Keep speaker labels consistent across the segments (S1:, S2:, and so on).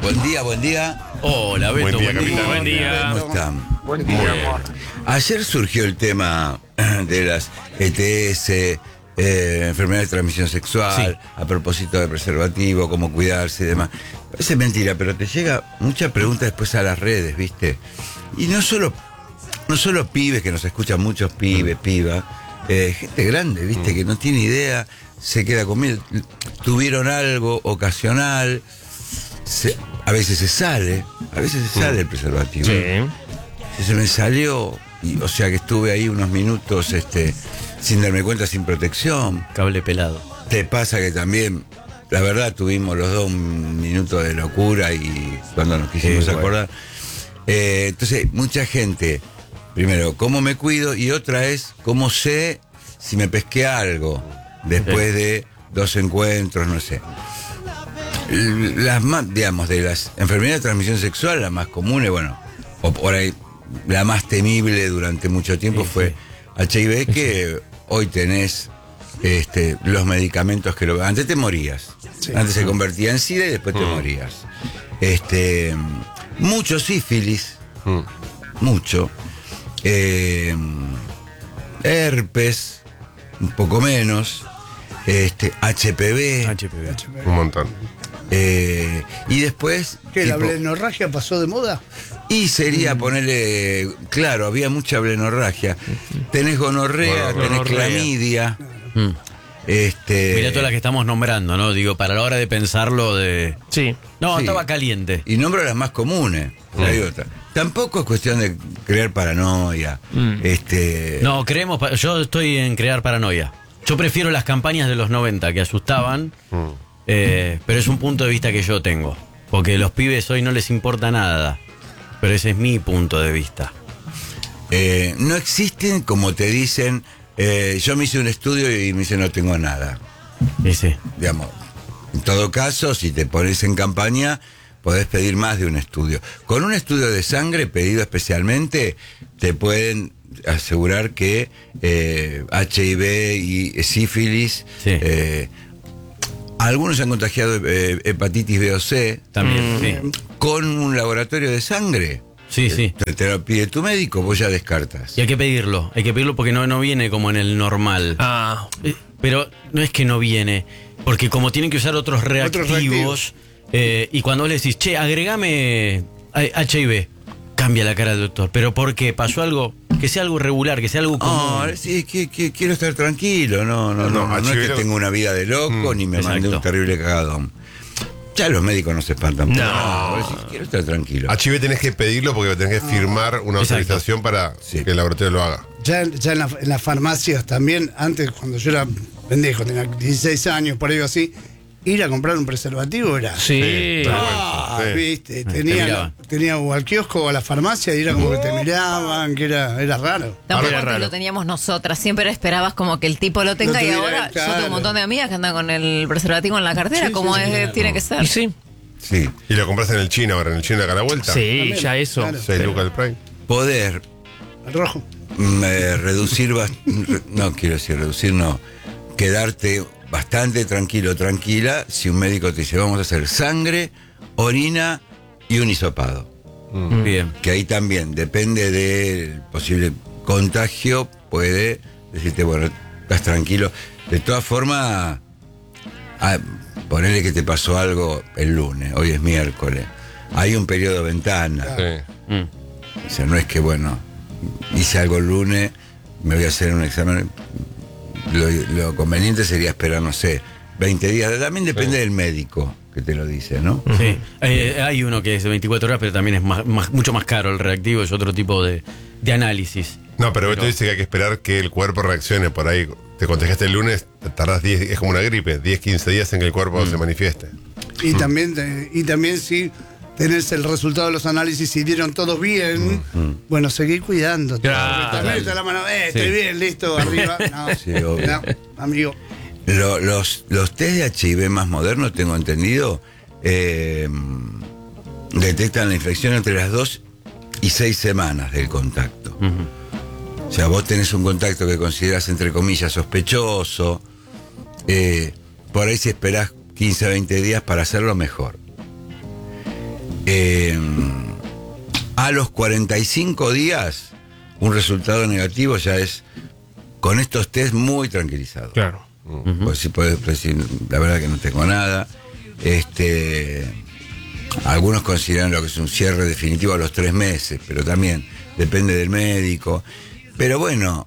S1: Buen día, buen día.
S2: Hola, Beto,
S3: Buen día, capitán.
S2: Buen día.
S1: ¿Cómo están?
S4: Buen día, amor.
S1: Ayer surgió el tema de las ETS, enfermedades de transmisión sexual,
S2: Sí.
S1: a propósito de preservativo, cómo cuidarse y demás. Parece mentira, pero te llega mucha pregunta después a las redes, ¿viste? Y no solo pibes, que nos escuchan muchos pibes, pibas, gente grande, ¿viste? Que no tiene idea, se queda conmigo. Tuvieron algo ocasional, a veces se sale el preservativo.
S2: Sí.
S1: Se me salió, o sea que estuve ahí unos minutos sin darme cuenta, sin protección.
S2: Cable pelado.
S1: Te pasa que también, la verdad, tuvimos los dos un minuto de locura y cuando nos quisimos acordar. Entonces, mucha gente, primero, ¿cómo me cuido? Y otra es, ¿cómo sé si me pesqué algo después de 2 encuentros, no sé? Las más, digamos, de las enfermedades de transmisión sexual, las más comunes, bueno, o por ahí, la más temible durante mucho tiempo fue HIV, que hoy tenés los medicamentos que antes te morías.
S4: Sí.
S1: Antes se convertía en SIDA y después te morías. Mucho sífilis, mucho. Herpes, un poco menos. HPV.
S3: Un montón.
S1: Y después.
S4: ¿Qué, la
S1: tipo,
S4: blenorragia pasó de moda?
S1: y sería ponerle. Claro, había mucha blenorragia. Tenés gonorrea,
S3: Bueno,
S1: tenés
S2: gonorrea.
S1: clamidia.
S2: Mira todas las que estamos nombrando, ¿no? Digo, para la hora de pensarlo de...
S5: Sí.
S2: No,
S1: Sí.
S2: estaba caliente.
S1: Y nombro las más comunes. La digo otra. Tampoco es cuestión de crear paranoia.
S2: No, yo estoy en crear paranoia. Yo prefiero las campañas de los 90 que asustaban, pero es un punto de vista que yo tengo. Porque los pibes hoy no les importa nada. Pero ese es mi punto de vista.
S1: No existen, como te dicen, yo me hice un estudio y me dice no tengo nada.
S2: Ese.
S1: Digamos, en todo caso, si te pones en campaña, podés pedir más de un estudio. Con un estudio de sangre pedido especialmente, te pueden asegurar que HIV y sífilis,
S2: Sí.
S1: algunos han contagiado hepatitis B o C
S2: También, sí.
S1: con un laboratorio de sangre.
S2: Sí, sí.
S1: Te lo pide tu médico, vos ya descartas.
S2: Y hay que pedirlo porque no viene como en el normal.
S5: Ah,
S2: Pero no es que no viene, porque como tienen que usar otros reactivos,
S4: reactivos.
S2: Y cuando vos le decís, che, agregame HIV, cambia la cara del doctor. ¿Pero por qué? ¿Pasó algo? Que sea algo regular, que sea algo común.
S1: No, sí, que quiero estar tranquilo, no es que
S3: HIV
S1: tengo una vida de loco, ni me mandé
S2: exacto.
S1: un terrible cagadón. Ya los médicos no se espantan. por
S5: No.
S1: nada, vos decís, quiero estar tranquilo.
S3: HIV tenés que pedirlo porque tenés que firmar una
S2: Exacto.
S3: autorización para
S1: Sí.
S3: que el laboratorio lo haga.
S4: Ya en las farmacias también, antes cuando yo era pendejo, tenía 16 años, por ahí o así, ir a comprar un preservativo era...
S5: sí.
S3: Sí.
S4: Viste,
S2: miraban.
S4: tenía o al kiosco o a la farmacia y era como que te miraban, que era raro.
S5: Ahora
S6: Tampoco
S5: es raro.
S6: lo teníamos nosotras, siempre esperabas como que el tipo lo tenga
S4: Lo
S6: y
S4: tuviera,
S6: ahora yo
S4: claro.
S6: tengo un montón de amigas que andan con el preservativo en la cartera,
S4: Sí,
S6: como
S4: sí, sí,
S6: es,
S4: claro.
S6: tiene que ser.
S5: Y sí.
S1: Sí,
S3: Y lo compras en el chino ahora, en el chino de acá a la vuelta.
S5: Sí,
S4: También,
S5: ya eso.
S4: claro.
S3: 6 lucas el Prime.
S1: poder
S4: El rojo.
S1: reducir, no quiero decir reducir, no, quedarte bastante tranquilo, tranquila, si un médico te dice vamos a hacer sangre, orina y un hisopado.
S2: Bien.
S1: Que ahí también, depende del posible contagio, puede decirte, bueno, estás tranquilo. De todas formas, ponele que te pasó algo el lunes, hoy es miércoles. Hay un periodo de ventana.
S3: Sí.
S1: O sea, no es que, bueno, hice algo el lunes, me voy a hacer un examen. Lo conveniente sería esperar, no sé, 20 días. También depende del médico que te lo dice, ¿no?
S2: Sí. Hay uno que es de 24 horas, pero también es mucho más caro el reactivo, es otro tipo de análisis.
S3: No, pero Beto dice que hay que esperar que el cuerpo reaccione por ahí. Te contagiaste el lunes, tardás 10, es como una gripe, 10, 15 días en que el cuerpo se manifieste.
S4: Y también si tenés el resultado de los análisis, si dieron todos bien, bueno, seguí cuidando.
S5: Claro.
S4: También está la mano, estoy bien, listo, arriba. No,
S1: Sí, obvio.
S4: no, amigo.
S1: Los test de HIV más modernos, tengo entendido, detectan la infección entre las 2 y 6 semanas del contacto. O sea, vos tenés un contacto que considerás, entre comillas, sospechoso. Por ahí si esperás 15 a 20 días para hacerlo mejor. a los 45 días, un resultado negativo ya es, con estos test, muy tranquilizado.
S5: Claro.
S1: Pues si puedes decir, la verdad que no tengo nada. Algunos consideran lo que es un cierre definitivo a los 3 meses, pero también depende del médico. Pero bueno,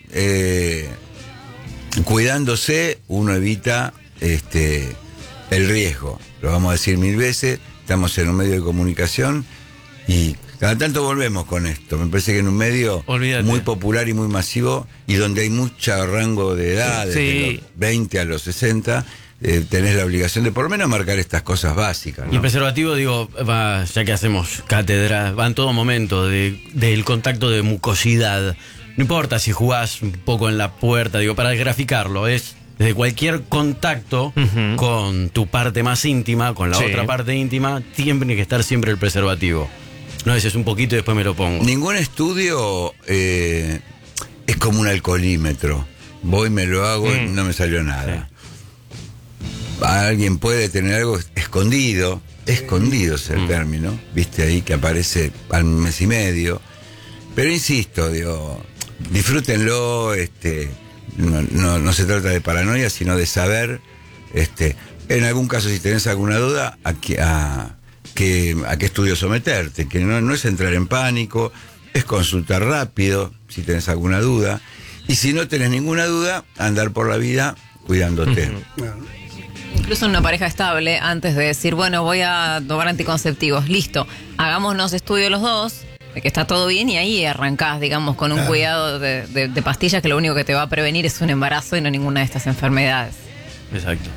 S1: cuidándose uno evita el riesgo. Lo vamos a decir 1000 veces, estamos en un medio de comunicación y cada tanto volvemos con esto. Me parece que en un medio muy popular y muy masivo, y donde hay mucho rango de edad, desde los 20 a los 60, tenés la obligación de por lo menos marcar estas cosas básicas, ¿no?
S2: Y el preservativo, digo, ya que hacemos cátedra, va en todo momento del contacto de mucosidad. No importa si jugás un poco en la puerta, digo, para graficarlo, es desde cualquier contacto con tu parte más íntima, con la otra parte íntima, tiene que estar siempre el preservativo. No, ese es un poquito y después me lo pongo.
S1: Ningún estudio es como un alcoholímetro. Voy, me lo hago y no me salió nada. Alguien puede tener algo escondido es el término, viste ahí que aparece al mes y medio. Pero insisto, digo, disfrútenlo, no se trata de paranoia, sino de saber, en algún caso, si tenés alguna duda, a qué estudio someterte, que no es entrar en pánico, es consultar rápido si tenés alguna duda, y si no tenés ninguna duda, andar por la vida cuidándote.
S6: Incluso en una pareja estable, antes de decir, bueno, voy a tomar anticonceptivos, listo, hagámonos estudio los dos, de que está todo bien, y ahí arrancás, digamos, con un cuidado de pastillas que lo único que te va a prevenir es un embarazo y no ninguna de estas enfermedades.
S2: Exacto.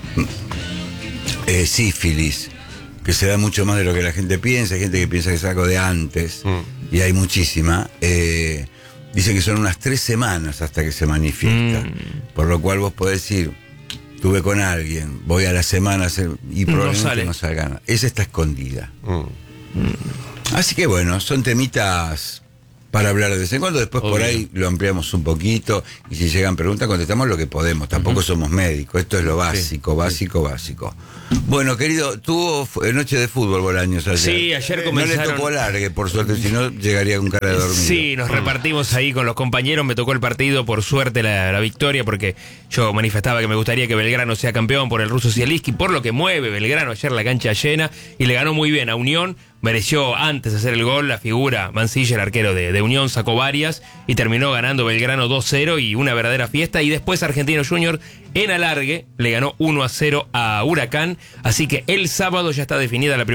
S1: Sífilis, que se da mucho más de lo que la gente piensa. Hay gente que piensa que es algo de antes, y hay muchísima. Dicen que son unas 3 semanas hasta que se manifiesta, por lo cual vos podés decir, estuve con alguien, voy a la semana y probablemente no salga nada. Esa está escondida. Así que bueno, son temitas para hablar de vez en cuando. Después por ahí lo ampliamos un poquito, y si llegan preguntas contestamos lo que podemos. Tampoco somos médicos, esto es lo básico, básico. Bueno, querido, tuvo noche de fútbol Bolaños ayer.
S5: Sí, ayer comenzaron.
S1: No le tocó largue, por suerte, si no llegaría con cara de dormido.
S5: Sí, nos repartimos ahí con los compañeros, me tocó el partido, por suerte la victoria, porque yo manifestaba que me gustaría que Belgrano sea campeón por el ruso Zielinski, por lo que mueve Belgrano, ayer la cancha llena, y le ganó muy bien a Unión. Mereció antes hacer el gol la figura Mancilla, el arquero de Unión, sacó varias y terminó ganando Belgrano 2-0 y una verdadera fiesta. Y después Argentino Junior en alargue le ganó 1-0 a Huracán. Así que el sábado ya está definida la primera